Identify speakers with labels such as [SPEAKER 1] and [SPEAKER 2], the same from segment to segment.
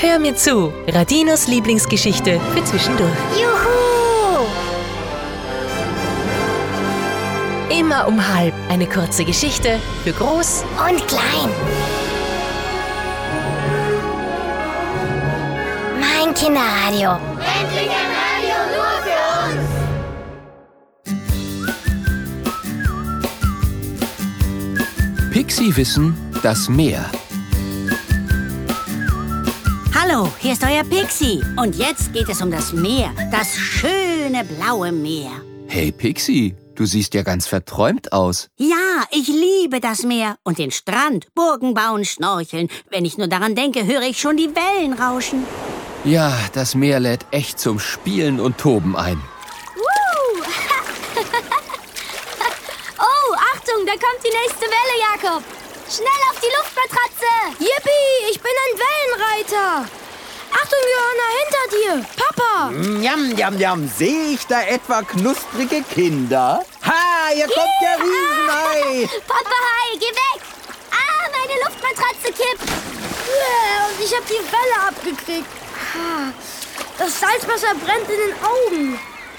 [SPEAKER 1] Hör mir zu, Radinos Lieblingsgeschichte für zwischendurch.
[SPEAKER 2] Juhu!
[SPEAKER 1] Immer um 12:30 eine kurze Geschichte für Groß
[SPEAKER 2] Und klein. Mein Kinderradio.
[SPEAKER 3] Endlich ein Radio nur für uns.
[SPEAKER 4] Pixie-Wissen, das Meer.
[SPEAKER 5] Hallo, hier ist euer Pixie. Und jetzt geht es um das Meer. Das schöne blaue Meer.
[SPEAKER 4] Hey Pixie, du siehst ja ganz verträumt aus.
[SPEAKER 5] Ja, ich liebe das Meer und den Strand, Burgen bauen, schnorcheln. Wenn ich nur daran denke, höre ich schon die Wellen rauschen.
[SPEAKER 4] Ja, das Meer lädt echt zum Spielen und Toben ein.
[SPEAKER 3] Oh, Achtung, da kommt die nächste Welle, Jakob. Schnell auf die Luftmatratze.
[SPEAKER 6] Yippie, ich bin ein Wellenreiter. Achtung, Johanna, hinter dir. Papa.
[SPEAKER 7] Njam, njam, njam. Sehe ich da etwa knusprige Kinder? Ha, hier kommt der Riesenhai.
[SPEAKER 3] Papa, Hai, geh weg. Ah, meine Luftmatratze kippt.
[SPEAKER 6] Und ich habe die Welle abgekriegt. Das Salzwasser brennt in den Augen.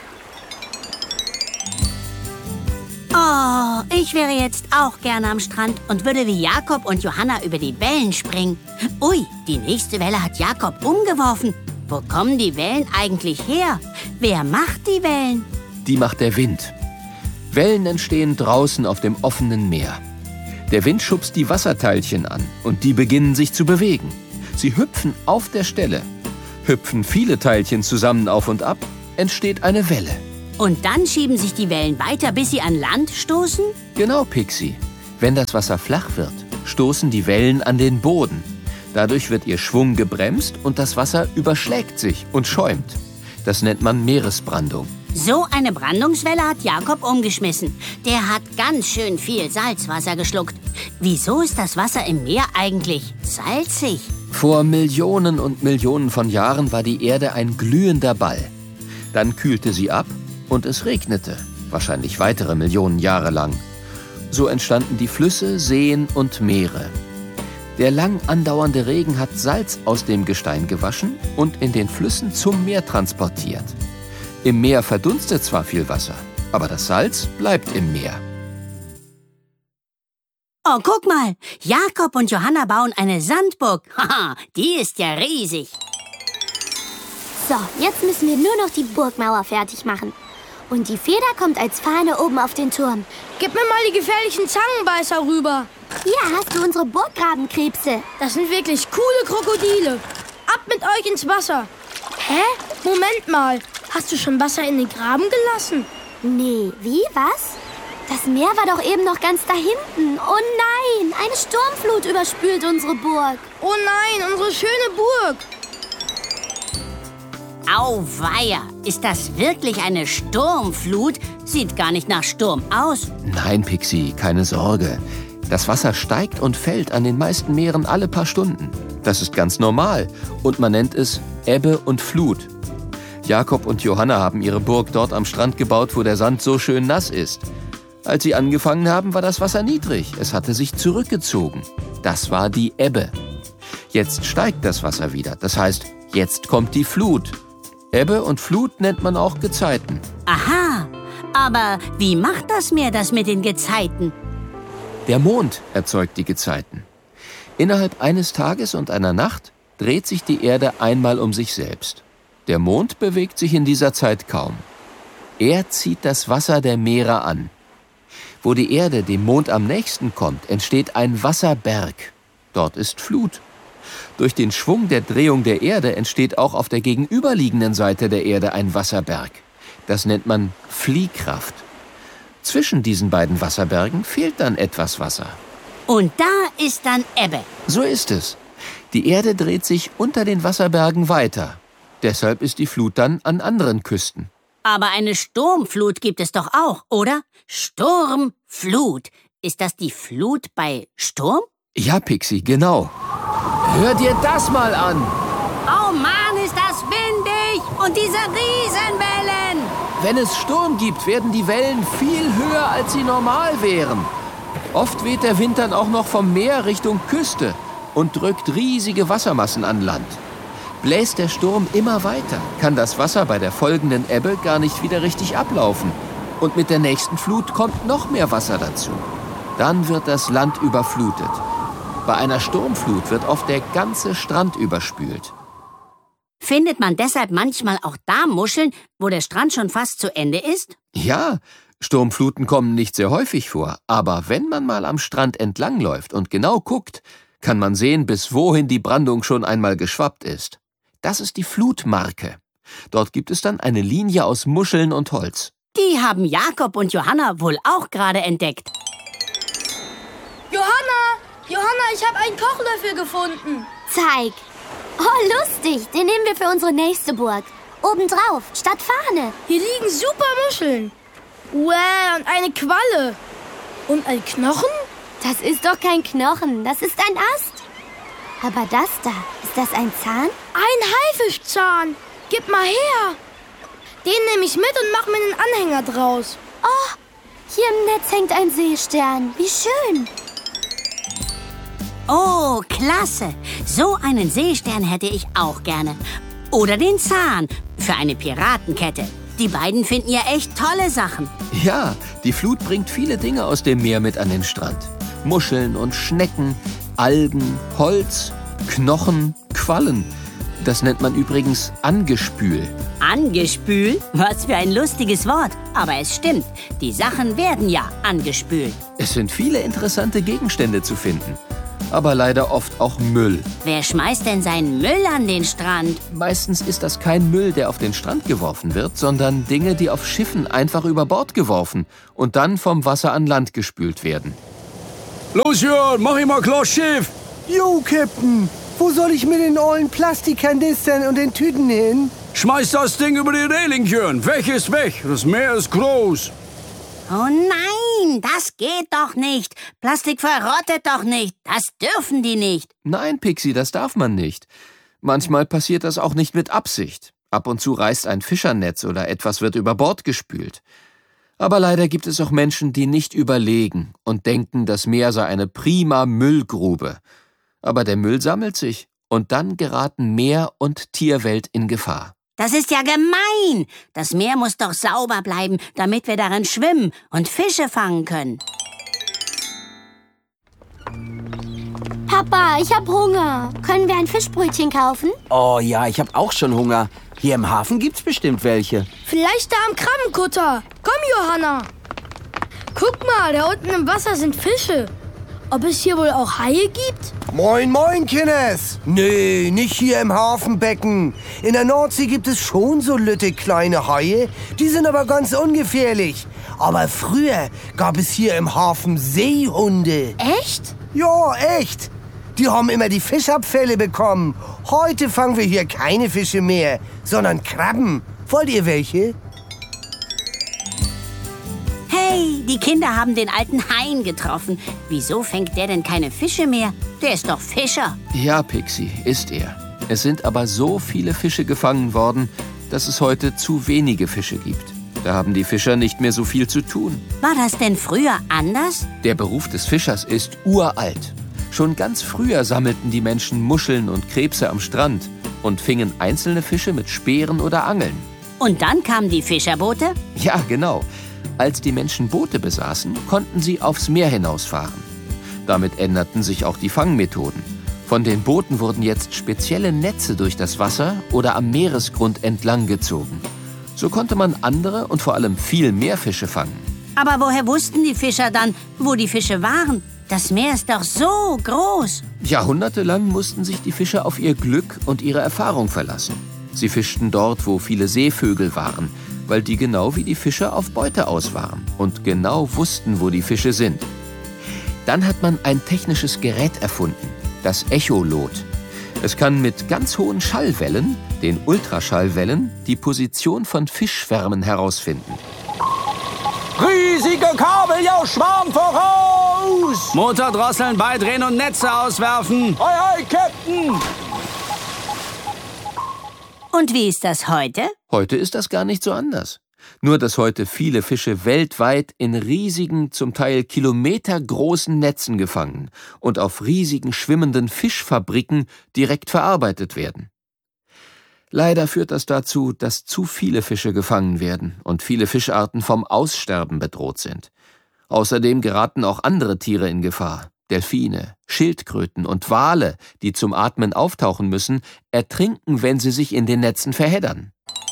[SPEAKER 5] Oh, ich wäre jetzt auch gerne am Strand und würde wie Jakob und Johanna über die Wellen springen. Ui, die nächste Welle hat Jakob umgeworfen. Wo kommen die Wellen eigentlich her? Wer macht die Wellen?
[SPEAKER 4] Die macht der Wind. Wellen entstehen draußen auf dem offenen Meer. Der Wind schubst die Wasserteilchen an und die beginnen sich zu bewegen. Sie hüpfen auf der Stelle. Hüpfen viele Teilchen zusammen auf und ab, entsteht eine Welle.
[SPEAKER 5] Und dann schieben sich die Wellen weiter, bis sie an Land stoßen?
[SPEAKER 4] Genau, Pixie. Wenn das Wasser flach wird, stoßen die Wellen an den Boden. Dadurch wird ihr Schwung gebremst und das Wasser überschlägt sich und schäumt. Das nennt man Meeresbrandung.
[SPEAKER 5] So eine Brandungswelle hat Jakob umgeschmissen. Der hat ganz schön viel Salzwasser geschluckt. Wieso ist das Wasser im Meer eigentlich salzig?
[SPEAKER 4] Vor Millionen und Millionen von Jahren war die Erde ein glühender Ball. Dann kühlte sie ab und es regnete, wahrscheinlich weitere Millionen Jahre lang. So entstanden die Flüsse, Seen und Meere. Der lang andauernde Regen hat Salz aus dem Gestein gewaschen und in den Flüssen zum Meer transportiert. Im Meer verdunstet zwar viel Wasser, aber das Salz bleibt im Meer.
[SPEAKER 5] Oh, guck mal, Jakob und Johanna bauen eine Sandburg. Haha, die ist ja riesig.
[SPEAKER 3] So, jetzt müssen wir nur noch die Burgmauer fertig machen. Und die Feder kommt als Fahne oben auf den Turm.
[SPEAKER 6] Gib mir mal die gefährlichen Zangenbeißer rüber.
[SPEAKER 3] Hier hast du unsere Burggrabenkrebse.
[SPEAKER 6] Das sind wirklich coole Krokodile. Ab mit euch ins Wasser. Hä? Moment mal. Hast du schon Wasser in den Graben gelassen?
[SPEAKER 3] Nee, wie, was? Das Meer war doch eben noch ganz da hinten. Oh nein, eine Sturmflut überspült unsere Burg.
[SPEAKER 6] Oh nein, unsere schöne Burg.
[SPEAKER 5] Auweia, ist das wirklich eine Sturmflut? Sieht gar nicht nach Sturm aus.
[SPEAKER 4] Nein, Pixie, keine Sorge. Das Wasser steigt und fällt an den meisten Meeren alle paar Stunden. Das ist ganz normal und man nennt es Ebbe und Flut. Jakob und Johanna haben ihre Burg dort am Strand gebaut, wo der Sand so schön nass ist. Als sie angefangen haben, war das Wasser niedrig. Es hatte sich zurückgezogen. Das war die Ebbe. Jetzt steigt das Wasser wieder. Das heißt, jetzt kommt die Flut. Ebbe und Flut nennt man auch Gezeiten.
[SPEAKER 5] Aha, aber wie macht das Meer das mit den Gezeiten?
[SPEAKER 4] Der Mond erzeugt die Gezeiten. Innerhalb eines Tages und einer Nacht dreht sich die Erde einmal um sich selbst. Der Mond bewegt sich in dieser Zeit kaum. Er zieht das Wasser der Meere an. Wo die Erde dem Mond am nächsten kommt, entsteht ein Wasserberg. Dort ist Flut. Durch den Schwung der Drehung der Erde entsteht auch auf der gegenüberliegenden Seite der Erde ein Wasserberg. Das nennt man Fliehkraft. Zwischen diesen beiden Wasserbergen fehlt dann etwas Wasser.
[SPEAKER 5] Und da ist dann Ebbe.
[SPEAKER 4] So ist es. Die Erde dreht sich unter den Wasserbergen weiter. Deshalb ist die Flut dann an anderen Küsten.
[SPEAKER 5] Aber eine Sturmflut gibt es doch auch, oder? Sturmflut. Ist das die Flut bei Sturm?
[SPEAKER 4] Ja, Pixie, genau. Hör dir das mal an.
[SPEAKER 5] Oh Mann, ist das windig! Und diese Riesenwellen!
[SPEAKER 4] Wenn es Sturm gibt, werden die Wellen viel höher, als sie normal wären. Oft weht der Wind dann auch noch vom Meer Richtung Küste und drückt riesige Wassermassen an Land. Bläst der Sturm immer weiter, kann das Wasser bei der folgenden Ebbe gar nicht wieder richtig ablaufen. Und mit der nächsten Flut kommt noch mehr Wasser dazu. Dann wird das Land überflutet. Bei einer Sturmflut wird oft der ganze Strand überspült.
[SPEAKER 5] Findet man deshalb manchmal auch da Muscheln, wo der Strand schon fast zu Ende ist?
[SPEAKER 4] Ja, Sturmfluten kommen nicht sehr häufig vor, aber wenn man mal am Strand entlangläuft und genau guckt, kann man sehen, bis wohin die Brandung schon einmal geschwappt ist. Das ist die Flutmarke. Dort gibt es dann eine Linie aus Muscheln und Holz.
[SPEAKER 5] Die haben Jakob und Johanna wohl auch gerade entdeckt.
[SPEAKER 6] Johanna, ich habe einen Kochlöffel gefunden.
[SPEAKER 3] Zeig. Oh, lustig. Den nehmen wir für unsere nächste Burg. Obendrauf, statt Fahne.
[SPEAKER 6] Hier liegen super Muscheln. Wow, und eine Qualle. Und ein Knochen?
[SPEAKER 3] Das ist doch kein Knochen, das ist ein Ast. Aber das da, ist das ein Zahn?
[SPEAKER 6] Ein Haifischzahn. Gib mal her. Den nehme ich mit und mache mir einen Anhänger draus.
[SPEAKER 3] Oh, hier im Netz hängt ein Seestern. Wie schön.
[SPEAKER 5] Oh, klasse. So einen Seestern hätte ich auch gerne. Oder den Zahn für eine Piratenkette. Die beiden finden ja echt tolle Sachen.
[SPEAKER 4] Ja, die Flut bringt viele Dinge aus dem Meer mit an den Strand. Muscheln und Schnecken, Algen, Holz, Knochen, Quallen. Das nennt man übrigens Angespül.
[SPEAKER 5] Angespült? Was für ein lustiges Wort. Aber es stimmt, die Sachen werden ja angespült.
[SPEAKER 4] Es sind viele interessante Gegenstände zu finden. Aber leider oft auch Müll.
[SPEAKER 5] Wer schmeißt denn seinen Müll an den Strand?
[SPEAKER 4] Meistens ist das kein Müll, der auf den Strand geworfen wird, sondern Dinge, die auf Schiffen einfach über Bord geworfen und dann vom Wasser an Land gespült werden.
[SPEAKER 8] Los, Jörn, mach ich mal klar Schiff.
[SPEAKER 9] Jo, Captain. Wo soll ich mit den ollen Plastikkanistern und den Tüten hin?
[SPEAKER 8] Schmeiß das Ding über die Reling, Jörn. Weg ist weg. Das Meer ist groß.
[SPEAKER 5] Oh nein, das geht doch nicht. Plastik verrottet doch nicht. Das dürfen die nicht.
[SPEAKER 4] Nein, Pixie, das darf man nicht. Manchmal passiert das auch nicht mit Absicht. Ab und zu reißt ein Fischernetz oder etwas wird über Bord gespült. Aber leider gibt es auch Menschen, die nicht überlegen und denken, das Meer sei eine prima Müllgrube. Aber der Müll sammelt sich und dann geraten Meer und Tierwelt in Gefahr.
[SPEAKER 5] Das ist ja gemein. Das Meer muss doch sauber bleiben, damit wir darin schwimmen und Fische fangen können.
[SPEAKER 3] Papa, ich hab Hunger. Können wir ein Fischbrötchen kaufen?
[SPEAKER 7] Oh ja, ich hab auch schon Hunger. Hier im Hafen gibt's bestimmt welche.
[SPEAKER 6] Vielleicht da am Krabbenkutter. Komm, Johanna. Guck mal, da unten im Wasser sind Fische. Ob es hier wohl auch Haie gibt?
[SPEAKER 9] Moin, moin, Kinnes. Nee, nicht hier im Hafenbecken. In der Nordsee gibt es schon so lütte kleine Haie. Die sind aber ganz ungefährlich. Aber früher gab es hier im Hafen Seehunde.
[SPEAKER 6] Echt?
[SPEAKER 9] Ja, echt. Die haben immer die Fischabfälle bekommen. Heute fangen wir hier keine Fische mehr, sondern Krabben. Wollt ihr welche?
[SPEAKER 5] Hey, die Kinder haben den alten Hain getroffen. Wieso fängt der denn keine Fische mehr? Der ist doch Fischer.
[SPEAKER 4] Ja, Pixie, ist er. Es sind aber so viele Fische gefangen worden, dass es heute zu wenige Fische gibt. Da haben die Fischer nicht mehr so viel zu tun.
[SPEAKER 5] War das denn früher anders?
[SPEAKER 4] Der Beruf des Fischers ist uralt. Schon ganz früher sammelten die Menschen Muscheln und Krebse am Strand und fingen einzelne Fische mit Speeren oder Angeln.
[SPEAKER 5] Und dann kamen die Fischerboote?
[SPEAKER 4] Ja, genau. Als die Menschen Boote besaßen, konnten sie aufs Meer hinausfahren. Damit änderten sich auch die Fangmethoden. Von den Booten wurden jetzt spezielle Netze durch das Wasser oder am Meeresgrund entlang gezogen. So konnte man andere und vor allem viel mehr Fische fangen.
[SPEAKER 5] Aber woher wussten die Fischer dann, wo die Fische waren? Das Meer ist doch so groß.
[SPEAKER 4] Jahrhundertelang mussten sich die Fischer auf ihr Glück und ihre Erfahrung verlassen. Sie fischten dort, wo viele Seevögel waren, weil die genau wie die Fischer auf Beute aus waren und genau wussten, wo die Fische sind. Dann hat man ein technisches Gerät erfunden, das Echolot. Es kann mit ganz hohen Schallwellen, den Ultraschallwellen, die Position von Fischschwärmen herausfinden.
[SPEAKER 7] Riesige Kabeljau, Schwarm voraus!
[SPEAKER 8] Motor drosseln, beidrehen und Netze auswerfen.
[SPEAKER 7] Hoi, hoi, Captain!
[SPEAKER 5] Und wie ist das heute?
[SPEAKER 4] Heute ist das gar nicht so anders. Nur, dass heute viele Fische weltweit in riesigen, zum Teil kilometergroßen Netzen gefangen und auf riesigen schwimmenden Fischfabriken direkt verarbeitet werden. Leider führt das dazu, dass zu viele Fische gefangen werden und viele Fischarten vom Aussterben bedroht sind. Außerdem geraten auch andere Tiere in Gefahr. Delfine, Schildkröten und Wale, die zum Atmen auftauchen müssen, ertrinken, wenn sie sich in den Netzen verheddern.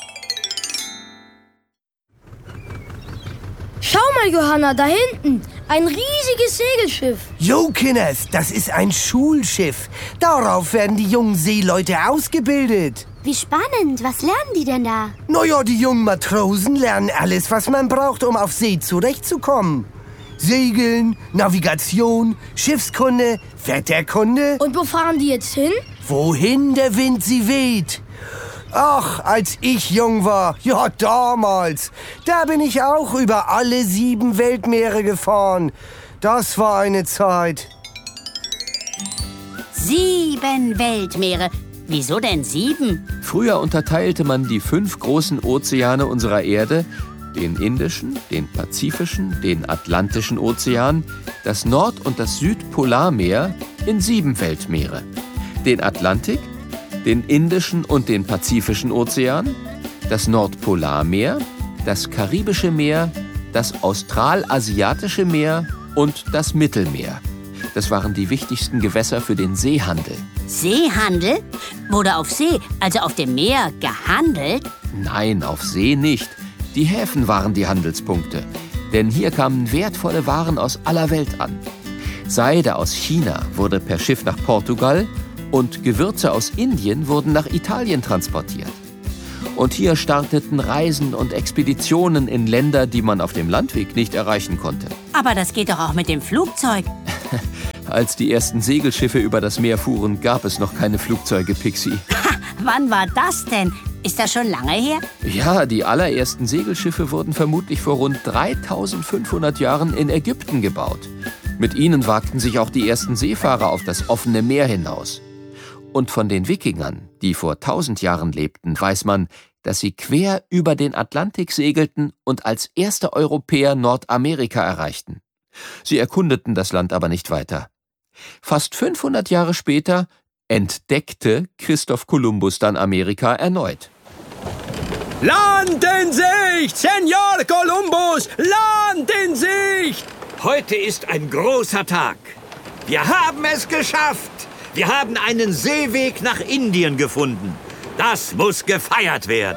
[SPEAKER 6] Schau mal, Johanna, da hinten. Ein riesiges Segelschiff.
[SPEAKER 9] Jo, Kinders, das ist ein Schulschiff. Darauf werden die jungen Seeleute ausgebildet.
[SPEAKER 3] Wie spannend. Was lernen die denn da?
[SPEAKER 9] Naja, die jungen Matrosen lernen alles, was man braucht, um auf See zurechtzukommen. Segeln, Navigation, Schiffskunde, Wetterkunde.
[SPEAKER 6] Und wo fahren die jetzt hin?
[SPEAKER 9] Wohin der Wind sie weht. Ach, als ich jung war, ja damals, da bin ich auch über alle 7 Weltmeere gefahren. Das war eine Zeit.
[SPEAKER 5] 7 Weltmeere. Wieso denn 7?
[SPEAKER 4] Früher unterteilte man die 5 großen Ozeane unserer Erde, den Indischen, den Pazifischen, den Atlantischen Ozean, das Nord- und das Südpolarmeer, in 7 Weltmeere. Den Atlantik, den Indischen und den Pazifischen Ozean, das Nordpolarmeer, das Karibische Meer, das Australasiatische Meer und das Mittelmeer. Das waren die wichtigsten Gewässer für den Seehandel.
[SPEAKER 5] Seehandel? Wurde auf See, also auf dem Meer, gehandelt?
[SPEAKER 4] Nein, auf See nicht. Die Häfen waren die Handelspunkte, denn hier kamen wertvolle Waren aus aller Welt an. Seide aus China wurde per Schiff nach Portugal und Gewürze aus Indien wurden nach Italien transportiert. Und hier starteten Reisen und Expeditionen in Länder, die man auf dem Landweg nicht erreichen konnte.
[SPEAKER 5] Aber das geht doch auch mit dem Flugzeug.
[SPEAKER 4] Als die ersten Segelschiffe über das Meer fuhren, gab es noch keine Flugzeuge, Pixie.
[SPEAKER 5] Wann war das denn? Ist das schon lange her?
[SPEAKER 4] Ja, die allerersten Segelschiffe wurden vermutlich vor rund 3500 Jahren in Ägypten gebaut. Mit ihnen wagten sich auch die ersten Seefahrer auf das offene Meer hinaus. Und von den Wikingern, die vor 1000 Jahren lebten, weiß man, dass sie quer über den Atlantik segelten und als erste Europäer Nordamerika erreichten. Sie erkundeten das Land aber nicht weiter. Fast 500 Jahre später entdeckte Christoph Kolumbus dann Amerika erneut.
[SPEAKER 8] Land in Sicht, Senor Kolumbus! Land in Sicht!
[SPEAKER 10] Heute ist ein großer Tag. Wir haben es geschafft. Wir haben einen Seeweg nach Indien gefunden. Das muss gefeiert werden.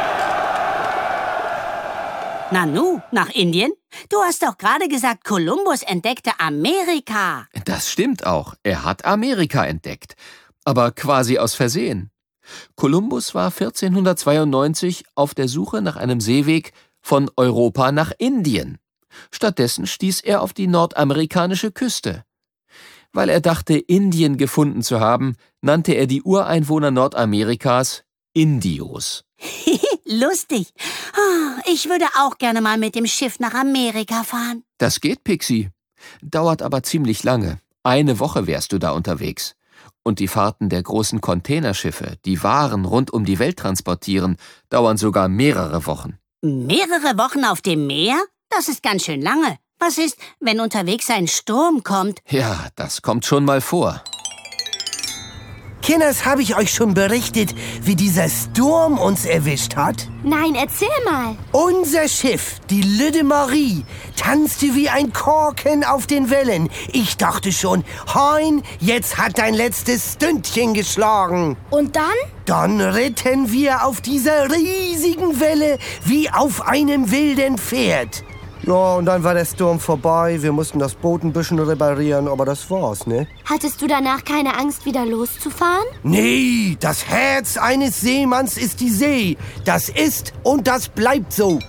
[SPEAKER 5] Nanu, nach Indien? Du hast doch gerade gesagt, Kolumbus entdeckte Amerika.
[SPEAKER 4] Das stimmt auch. Er hat Amerika entdeckt. Aber quasi aus Versehen. Kolumbus war 1492 auf der Suche nach einem Seeweg von Europa nach Indien. Stattdessen stieß er auf die nordamerikanische Küste. Weil er dachte, Indien gefunden zu haben, nannte er die Ureinwohner Nordamerikas Indios.
[SPEAKER 5] Lustig. Ich würde auch gerne mal mit dem Schiff nach Amerika fahren.
[SPEAKER 4] Das geht, Pixie. Dauert aber ziemlich lange. 1 Woche wärst du da unterwegs. Und die Fahrten der großen Containerschiffe, die Waren rund um die Welt transportieren, dauern sogar mehrere Wochen.
[SPEAKER 5] Mehrere Wochen auf dem Meer? Das ist ganz schön lange. Was ist, wenn unterwegs ein Sturm kommt?
[SPEAKER 4] Ja, das kommt schon mal vor.
[SPEAKER 9] Kinders, habe ich euch schon berichtet, wie dieser Sturm uns erwischt hat?
[SPEAKER 3] Nein, erzähl mal.
[SPEAKER 9] Unser Schiff, die Lüde Marie, tanzte wie ein Korken auf den Wellen. Ich dachte schon, Hein, jetzt hat dein letztes Stündchen geschlagen.
[SPEAKER 6] Und dann?
[SPEAKER 9] Dann ritten wir auf dieser riesigen Welle wie auf einem wilden Pferd. Ja, und dann war der Sturm vorbei. Wir mussten das Boot ein bisschen reparieren, aber das war's, ne?
[SPEAKER 3] Hattest du danach keine Angst, wieder loszufahren?
[SPEAKER 9] Nee, das Herz eines Seemanns ist die See. Das ist und das bleibt so.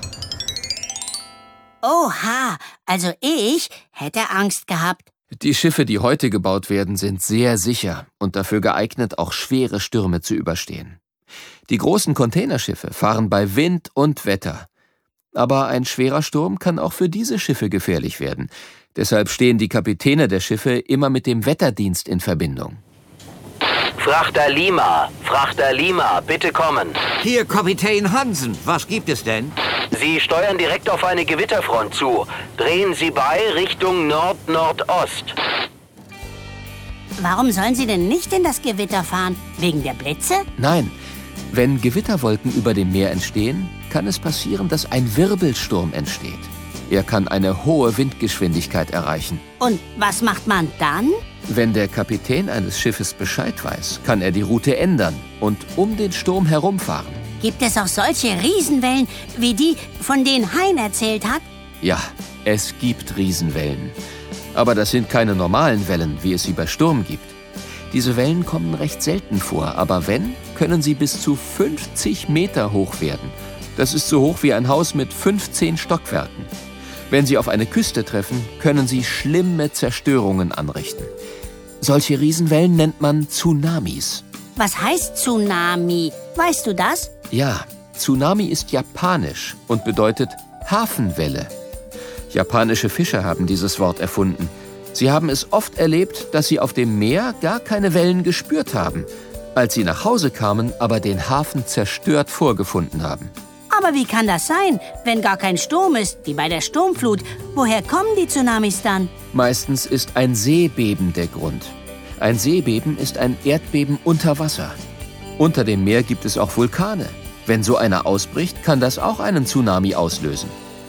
[SPEAKER 5] Oha, also ich hätte Angst gehabt.
[SPEAKER 4] Die Schiffe, die heute gebaut werden, sind sehr sicher und dafür geeignet, auch schwere Stürme zu überstehen. Die großen Containerschiffe fahren bei Wind und Wetter. Aber ein schwerer Sturm kann auch für diese Schiffe gefährlich werden. Deshalb stehen die Kapitäne der Schiffe immer mit dem Wetterdienst in Verbindung.
[SPEAKER 11] Frachter Lima, bitte kommen.
[SPEAKER 10] Hier, Kapitän Hansen. Was gibt es denn?
[SPEAKER 11] Sie steuern direkt auf eine Gewitterfront zu. Drehen Sie bei Richtung Nord-Nordost.
[SPEAKER 5] Warum sollen Sie denn nicht in das Gewitter fahren? Wegen der Blitze?
[SPEAKER 4] Nein, Wenn Gewitterwolken über dem Meer entstehen, kann es passieren, dass ein Wirbelsturm entsteht. Er kann eine hohe Windgeschwindigkeit erreichen.
[SPEAKER 5] Und was macht man dann?
[SPEAKER 4] Wenn der Kapitän eines Schiffes Bescheid weiß, kann er die Route ändern und um den Sturm herumfahren.
[SPEAKER 5] Gibt es auch solche Riesenwellen, wie die, von denen Hein erzählt hat?
[SPEAKER 4] Ja, es gibt Riesenwellen. Aber das sind keine normalen Wellen, wie es sie bei Sturm gibt. Diese Wellen kommen recht selten vor, aber wenn, können sie bis zu 50 Meter hoch werden. Das ist so hoch wie ein Haus mit 15 Stockwerken. Wenn sie auf eine Küste treffen, können sie schlimme Zerstörungen anrichten. Solche Riesenwellen nennt man Tsunamis.
[SPEAKER 5] Was heißt Tsunami? Weißt du das?
[SPEAKER 4] Ja, Tsunami ist japanisch und bedeutet Hafenwelle. Japanische Fischer haben dieses Wort erfunden. Sie haben es oft erlebt, dass sie auf dem Meer gar keine Wellen gespürt haben, als sie nach Hause kamen, aber den Hafen zerstört vorgefunden haben.
[SPEAKER 5] Aber wie kann das sein, wenn gar kein Sturm ist, wie bei der Sturmflut? Woher kommen die Tsunamis dann?
[SPEAKER 4] Meistens ist ein Seebeben der Grund. Ein Seebeben ist ein Erdbeben unter Wasser. Unter dem Meer gibt es auch Vulkane. Wenn so einer ausbricht, kann das auch einen Tsunami auslösen.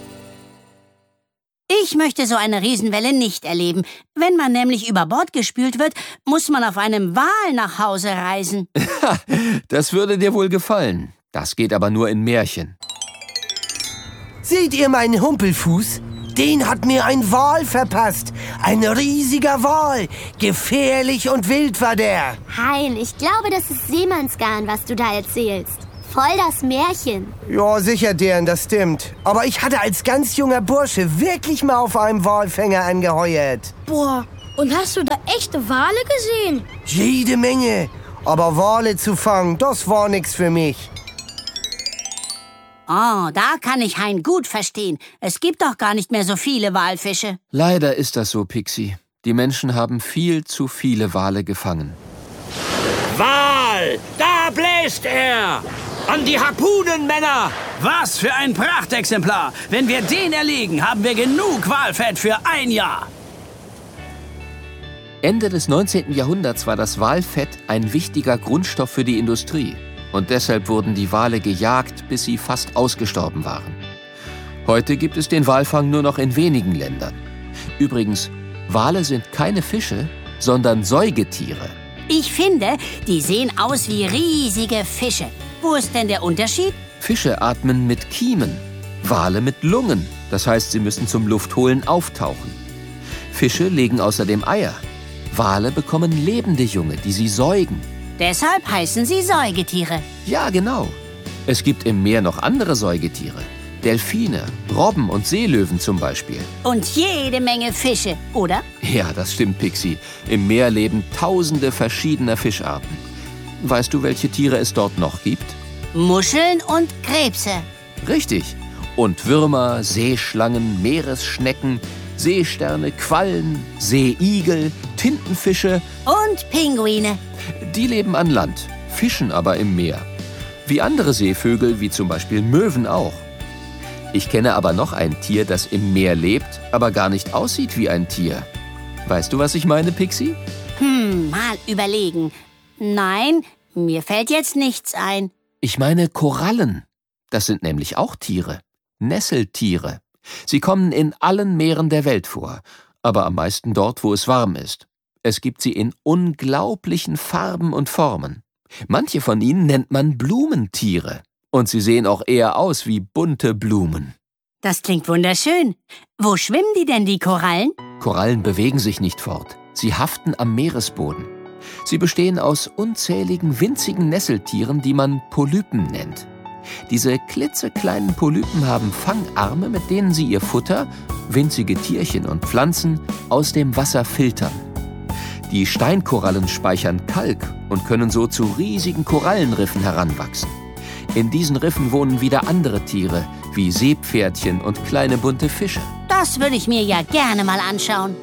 [SPEAKER 5] Ich möchte so eine Riesenwelle nicht erleben. Wenn man nämlich über Bord gespült wird, muss man auf einem Wal nach Hause reisen.
[SPEAKER 4] Das würde dir wohl gefallen. Das geht aber nur in Märchen.
[SPEAKER 9] Seht ihr meinen Humpelfuß? Den hat mir ein Wal verpasst. Ein riesiger Wal. Gefährlich und wild war der.
[SPEAKER 3] Hein, ich glaube, das ist Seemannsgarn, was du da erzählst. Voll das Märchen.
[SPEAKER 9] Ja, sicher, deren, das stimmt. Aber ich hatte als ganz junger Bursche wirklich mal auf einem Walfänger angeheuert.
[SPEAKER 6] Boah, und hast du da echte Wale gesehen?
[SPEAKER 9] Jede Menge. Aber Wale zu fangen, das war nix für mich.
[SPEAKER 5] Oh, da kann ich Hein gut verstehen. Es gibt doch gar nicht mehr so viele Walfische.
[SPEAKER 4] Leider ist das so, Pixie. Die Menschen haben viel zu viele Wale gefangen.
[SPEAKER 10] Wal! Da bläst er! An die Harpunen, Männer!
[SPEAKER 8] Was für ein Prachtexemplar! Wenn wir den erlegen, haben wir genug Walfett für ein Jahr.
[SPEAKER 4] Ende des 19. Jahrhunderts war das Walfett ein wichtiger Grundstoff für die Industrie. Und deshalb wurden die Wale gejagt, bis sie fast ausgestorben waren. Heute gibt es den Walfang nur noch in wenigen Ländern. Übrigens, Wale sind keine Fische, sondern Säugetiere.
[SPEAKER 5] Ich finde, die sehen aus wie riesige Fische. Wo ist denn der Unterschied?
[SPEAKER 4] Fische atmen mit Kiemen, Wale mit Lungen. Das heißt, sie müssen zum Luftholen auftauchen. Fische legen außerdem Eier. Wale bekommen lebende Junge, die sie säugen.
[SPEAKER 5] Deshalb heißen sie Säugetiere.
[SPEAKER 4] Ja, genau. Es gibt im Meer noch andere Säugetiere. Delfine, Robben und Seelöwen zum Beispiel.
[SPEAKER 5] Und jede Menge Fische, oder?
[SPEAKER 4] Ja, das stimmt, Pixie. Im Meer leben tausende verschiedener Fischarten. Weißt du, welche Tiere es dort noch gibt?
[SPEAKER 5] Muscheln und Krebse.
[SPEAKER 4] Richtig. Und Würmer, Seeschlangen, Meeresschnecken, Seesterne, Quallen, Seeigel, Tintenfische
[SPEAKER 5] und Pinguine.
[SPEAKER 4] Die leben an Land, fischen aber im Meer. Wie andere Seevögel, wie zum Beispiel Möwen auch. Ich kenne aber noch ein Tier, das im Meer lebt, aber gar nicht aussieht wie ein Tier. Weißt du, was ich meine, Pixie?
[SPEAKER 5] Mal überlegen. Nein, mir fällt jetzt nichts ein.
[SPEAKER 4] Ich meine Korallen. Das sind nämlich auch Tiere. Nesseltiere. Sie kommen in allen Meeren der Welt vor, aber am meisten dort, wo es warm ist. Es gibt sie in unglaublichen Farben und Formen. Manche von ihnen nennt man Blumentiere. Und sie sehen auch eher aus wie bunte Blumen.
[SPEAKER 5] Das klingt wunderschön. Wo schwimmen die denn, die Korallen?
[SPEAKER 4] Korallen bewegen sich nicht fort. Sie haften am Meeresboden. Sie bestehen aus unzähligen winzigen Nesseltieren, die man Polypen nennt. Diese klitzekleinen Polypen haben Fangarme, mit denen sie ihr Futter, winzige Tierchen und Pflanzen, aus dem Wasser filtern. Die Steinkorallen speichern Kalk und können so zu riesigen Korallenriffen heranwachsen. In diesen Riffen wohnen wieder andere Tiere, wie Seepferdchen und kleine bunte Fische.
[SPEAKER 5] Das würde ich mir ja gerne mal anschauen.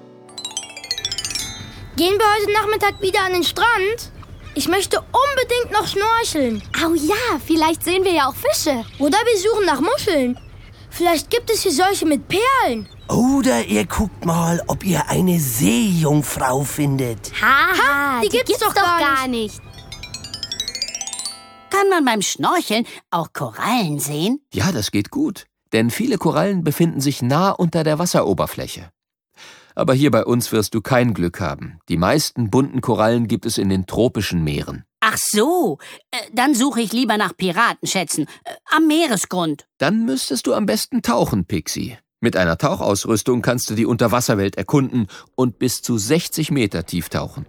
[SPEAKER 6] Gehen wir heute Nachmittag wieder an den Strand? Ich möchte unbedingt noch schnorcheln.
[SPEAKER 3] Oh ja, vielleicht sehen wir ja auch Fische.
[SPEAKER 6] Oder wir suchen nach Muscheln. Vielleicht gibt es hier solche mit Perlen.
[SPEAKER 9] Oder ihr guckt mal, ob ihr eine Seejungfrau findet.
[SPEAKER 3] Haha,
[SPEAKER 6] die gibt's doch gar
[SPEAKER 3] nicht.
[SPEAKER 5] Kann man beim Schnorcheln auch Korallen sehen?
[SPEAKER 4] Ja, das geht gut, denn viele Korallen befinden sich nah unter der Wasseroberfläche. Aber hier bei uns wirst du kein Glück haben. Die meisten bunten Korallen gibt es in den tropischen Meeren.
[SPEAKER 5] Ach so, dann suche ich lieber nach Piratenschätzen am Meeresgrund.
[SPEAKER 4] Dann müsstest du am besten tauchen, Pixie. Mit einer Tauchausrüstung kannst du die Unterwasserwelt erkunden und bis zu 60 Meter tief tauchen.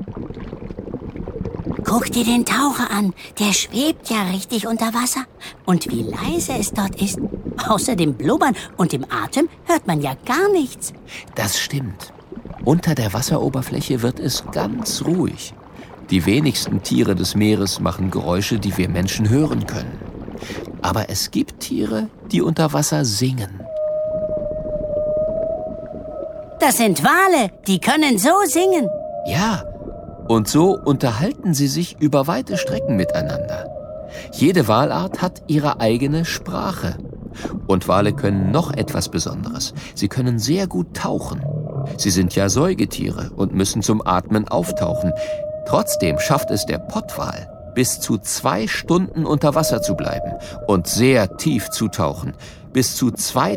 [SPEAKER 5] Guck dir den Taucher an, der schwebt ja richtig unter Wasser. Und wie leise es dort ist. Außer dem Blubbern und dem Atem hört man ja gar nichts.
[SPEAKER 4] Das stimmt. Unter der Wasseroberfläche wird es ganz ruhig. Die wenigsten Tiere des Meeres machen Geräusche, die wir Menschen hören können. Aber es gibt Tiere, die unter Wasser singen.
[SPEAKER 5] Das sind Wale, die können so singen.
[SPEAKER 4] Ja, und so unterhalten sie sich über weite Strecken miteinander. Jede Walart hat ihre eigene Sprache. Und Wale können noch etwas Besonderes. Sie können sehr gut tauchen. Sie sind ja Säugetiere und müssen zum Atmen auftauchen. Trotzdem schafft es der Pottwal, bis zu 2 Stunden unter Wasser zu bleiben und sehr tief zu tauchen. Bis zu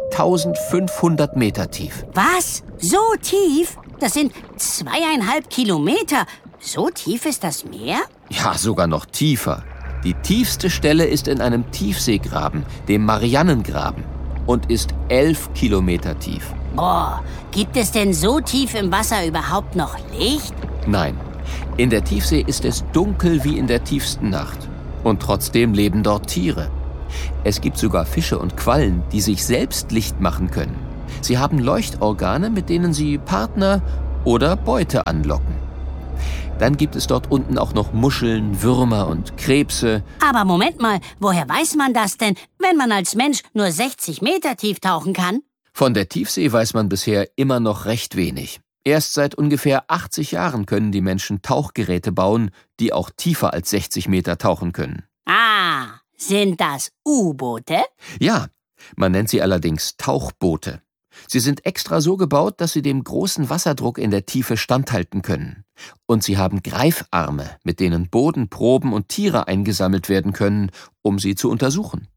[SPEAKER 4] 2500 Meter tief.
[SPEAKER 5] Was? So tief? Das sind 2,5 Kilometer. So tief ist das Meer?
[SPEAKER 4] Ja, sogar noch tiefer. Die tiefste Stelle ist in einem Tiefseegraben, dem Marianengraben, und ist 11 Kilometer tief.
[SPEAKER 5] Boah, gibt es denn so tief im Wasser überhaupt noch Licht?
[SPEAKER 4] Nein, in der Tiefsee ist es dunkel wie in der tiefsten Nacht. Und trotzdem leben dort Tiere. Es gibt sogar Fische und Quallen, die sich selbst Licht machen können. Sie haben Leuchtorgane, mit denen sie Partner oder Beute anlocken. Dann gibt es dort unten auch noch Muscheln, Würmer und Krebse.
[SPEAKER 5] Aber Moment mal, woher weiß man das denn, wenn man als Mensch nur 60 Meter tief tauchen kann?
[SPEAKER 4] Von der Tiefsee weiß man bisher immer noch recht wenig. Erst seit ungefähr 80 Jahren können die Menschen Tauchgeräte bauen, die auch tiefer als 60 Meter tauchen können.
[SPEAKER 5] Ah, sind das U-Boote?
[SPEAKER 4] Ja, man nennt sie allerdings Tauchboote. Sie sind extra so gebaut, dass sie dem großen Wasserdruck in der Tiefe standhalten können. Und sie haben Greifarme, mit denen Bodenproben und Tiere eingesammelt werden können, um sie zu untersuchen.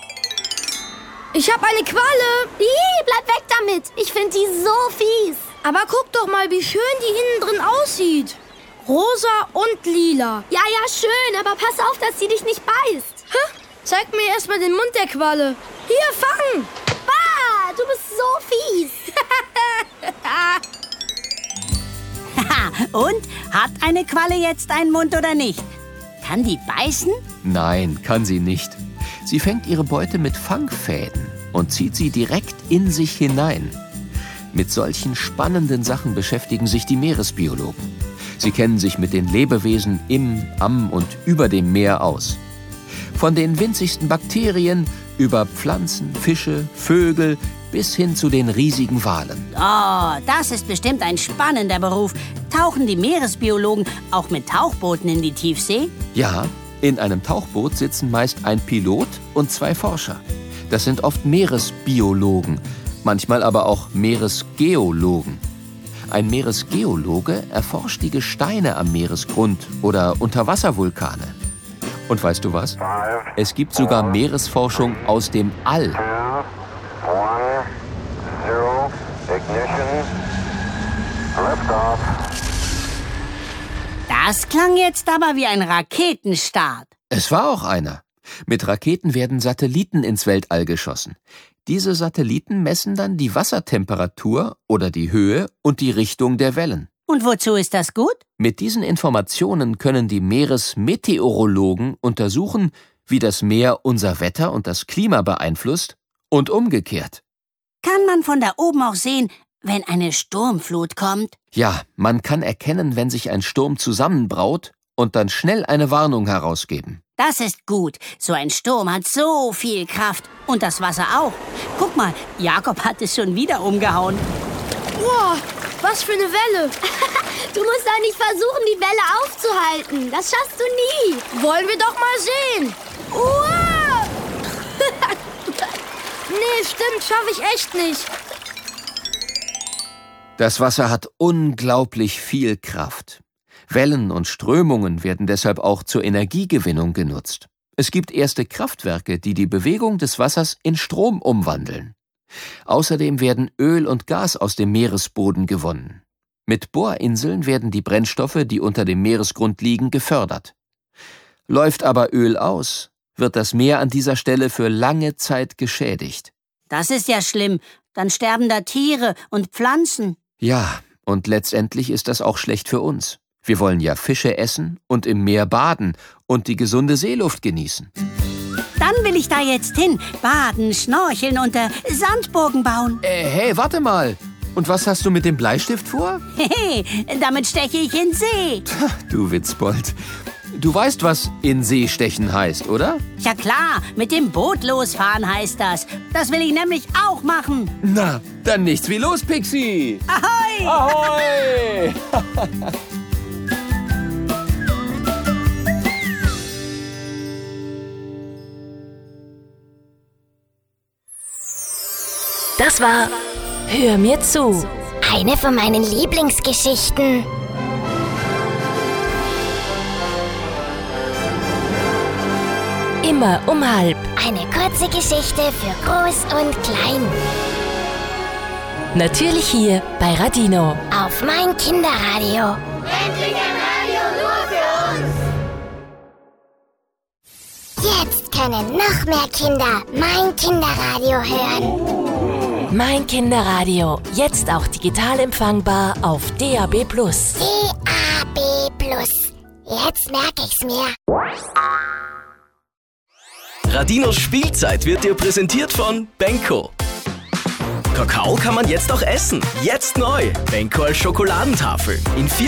[SPEAKER 6] Ich hab eine Qualle.
[SPEAKER 3] Bleib weg damit. Ich finde die so fies.
[SPEAKER 6] Aber guck doch mal, wie schön die innen drin aussieht. Rosa und lila.
[SPEAKER 3] Ja, schön, aber pass auf, dass sie dich nicht beißt.
[SPEAKER 6] Zeig mir erstmal den Mund der Qualle. Hier, fang!
[SPEAKER 3] Bah, du bist so fies.
[SPEAKER 5] Und? Hat eine Qualle jetzt einen Mund oder nicht? Kann die beißen?
[SPEAKER 4] Nein, kann sie nicht. Sie fängt ihre Beute mit Fangfäden und zieht sie direkt in sich hinein. Mit solchen spannenden Sachen beschäftigen sich die Meeresbiologen. Sie kennen sich mit den Lebewesen im, am und über dem Meer aus. Von den winzigsten Bakterien über Pflanzen, Fische, Vögel bis hin zu den riesigen Walen.
[SPEAKER 5] Oh, das ist bestimmt ein spannender Beruf. Tauchen die Meeresbiologen auch mit Tauchbooten in die Tiefsee?
[SPEAKER 4] Ja, in einem Tauchboot sitzen meist ein Pilot und 2 Forscher. Das sind oft Meeresbiologen, manchmal aber auch Meeresgeologen. Ein Meeresgeologe erforscht die Gesteine am Meeresgrund oder Unterwasservulkane. Und weißt du was? Es gibt sogar Meeresforschung aus dem All.
[SPEAKER 11] 2, 1, 0, ignition, liftoff.
[SPEAKER 5] Das klang jetzt aber wie ein Raketenstart.
[SPEAKER 4] Es war auch einer. Mit Raketen werden Satelliten ins Weltall geschossen. Diese Satelliten messen dann die Wassertemperatur oder die Höhe und die Richtung der Wellen.
[SPEAKER 5] Und wozu ist das gut?
[SPEAKER 4] Mit diesen Informationen können die Meeresmeteorologen untersuchen, wie das Meer unser Wetter und das Klima beeinflusst und umgekehrt.
[SPEAKER 5] Kann man von da oben auch sehen, wenn eine Sturmflut kommt?
[SPEAKER 4] Ja, man kann erkennen, wenn sich ein Sturm zusammenbraut und dann schnell eine Warnung herausgeben.
[SPEAKER 5] Das ist gut. So ein Sturm hat so viel Kraft. Und das Wasser auch. Guck mal, Jakob hat es schon wieder umgehauen.
[SPEAKER 6] Wow, was für eine Welle.
[SPEAKER 3] Du musst doch nicht versuchen, die Welle aufzuhalten. Das schaffst du nie.
[SPEAKER 6] Wollen wir doch mal sehen.
[SPEAKER 3] Wow.
[SPEAKER 6] Nee, stimmt, schaffe ich echt nicht.
[SPEAKER 4] Das Wasser hat unglaublich viel Kraft. Wellen und Strömungen werden deshalb auch zur Energiegewinnung genutzt. Es gibt erste Kraftwerke, die die Bewegung des Wassers in Strom umwandeln. Außerdem werden Öl und Gas aus dem Meeresboden gewonnen. Mit Bohrinseln werden die Brennstoffe, die unter dem Meeresgrund liegen, gefördert. Läuft aber Öl aus, wird das Meer an dieser Stelle für lange Zeit geschädigt.
[SPEAKER 5] Das ist ja schlimm. Dann sterben da Tiere und Pflanzen.
[SPEAKER 4] Ja, und letztendlich ist das auch schlecht für uns. Wir wollen ja Fische essen und im Meer baden und die gesunde Seeluft genießen.
[SPEAKER 5] Dann will ich da jetzt hin. Baden, schnorcheln und Sandburgen bauen.
[SPEAKER 4] Hey, warte mal. Und was hast du mit dem Bleistift vor?
[SPEAKER 5] Hey, damit steche ich in See.
[SPEAKER 4] Du Witzbold. Du weißt, was in See stechen heißt, oder?
[SPEAKER 5] Ja klar, mit dem Boot losfahren heißt das. Das will ich nämlich auch machen.
[SPEAKER 4] Na, dann nichts wie los, Pixie.
[SPEAKER 5] Ahoi!
[SPEAKER 4] Ahoi!
[SPEAKER 1] Das war Hör mir zu.
[SPEAKER 2] Eine von meinen Lieblingsgeschichten.
[SPEAKER 1] Immer um halb.
[SPEAKER 2] Eine kurze Geschichte für Groß und Klein.
[SPEAKER 1] Natürlich hier bei Radino.
[SPEAKER 2] Auf mein Kinderradio.
[SPEAKER 12] Endlich ein Radio nur für uns.
[SPEAKER 2] Jetzt können noch mehr Kinder mein Kinderradio hören.
[SPEAKER 1] Mein Kinderradio. Jetzt auch digital empfangbar auf DAB+.
[SPEAKER 2] DAB+. Jetzt merke ich's mir.
[SPEAKER 13] Radinos Spielzeit wird dir präsentiert von Benko. Kakao kann man jetzt auch essen. Jetzt neu. Benko als Schokoladentafel. In 4